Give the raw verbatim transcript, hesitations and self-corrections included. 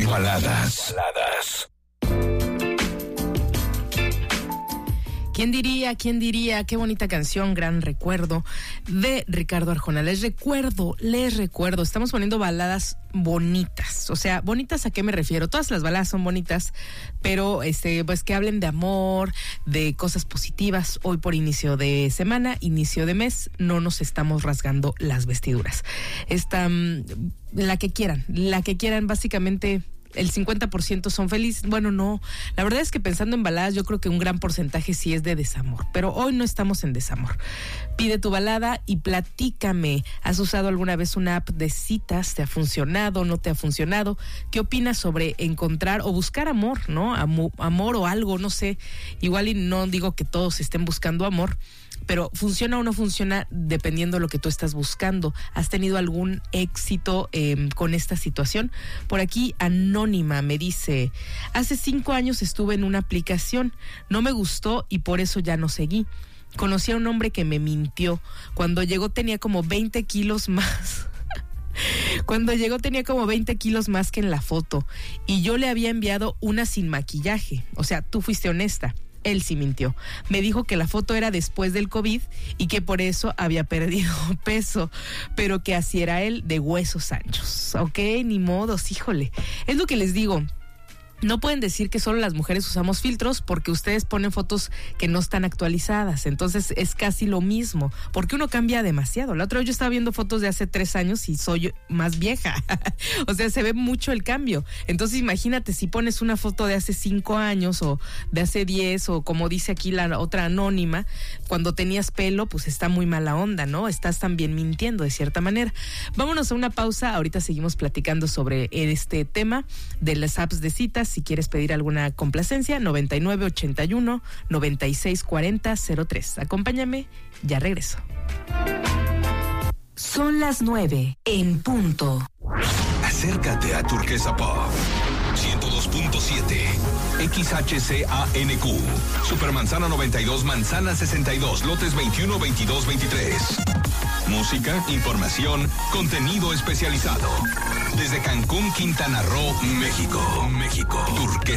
Baladas. Baladas. ¿Quién diría, quién diría? Qué bonita canción, Gran Recuerdo, de Ricardo Arjona. Les recuerdo, les recuerdo, estamos poniendo baladas bonitas. O sea, ¿bonitas a qué me refiero? Todas las baladas son bonitas, pero este, pues que hablen de amor, de cosas positivas. Hoy por inicio de semana, inicio de mes, no nos estamos rasgando las vestiduras. Esta, la que quieran, la que quieran, básicamente... El cincuenta por ciento son felices. Bueno, no. La verdad es que pensando en baladas, yo creo que un gran porcentaje sí es de desamor. Pero hoy no estamos en desamor. Pide tu balada y platícame. ¿Has usado alguna vez una app de citas? ¿Te ha funcionado? ¿No te ha funcionado? ¿Qué opinas sobre encontrar o buscar amor, no? Amor, amor o algo, no sé. Igual y no digo que todos estén buscando amor, pero funciona o no funciona dependiendo de lo que tú estás buscando. ¿Has tenido algún éxito eh, con esta situación? Por aquí Anónima me dice: hace cinco años estuve en una aplicación, no me gustó y por eso ya no seguí. Conocí a un hombre que me mintió. Cuando llegó tenía como veinte kilos más. Cuando llegó tenía como veinte kilos más que en la foto y yo le había enviado una sin maquillaje. O sea, tú fuiste honesta. Él sí mintió. Me dijo que la foto era después del COVID y que por eso había perdido peso, pero que así era él, de huesos anchos. Ok, ni modos, híjole. Es lo que les digo. No pueden decir que solo las mujeres usamos filtros porque ustedes ponen fotos que no están actualizadas. Entonces es casi lo mismo, porque uno cambia demasiado. La otra vez yo estaba viendo fotos de hace tres años y soy más vieja. O sea, se ve mucho el cambio. Entonces imagínate si pones una foto de hace cinco años o de hace diez, o como dice aquí la otra Anónima, cuando tenías pelo, pues está muy mala onda, ¿no? Estás también mintiendo de cierta manera. Vámonos a una pausa. Ahorita seguimos platicando sobre este tema de las apps de citas. Si quieres pedir alguna complacencia, noventa y nueve ochenta y uno noventa y seis cuarenta cero tres. Acompáñame, ya regreso. Son las nueve en punto. Acércate a Turquesa Pop ciento dos punto siete X H C A N Q Supermanzana noventa y dos, Manzana sesenta y dos, lotes veintiuno, veintidós, veintitrés. Música, información, contenido especializado. Desde Cancún, Quintana Roo, México. México. Turquesa.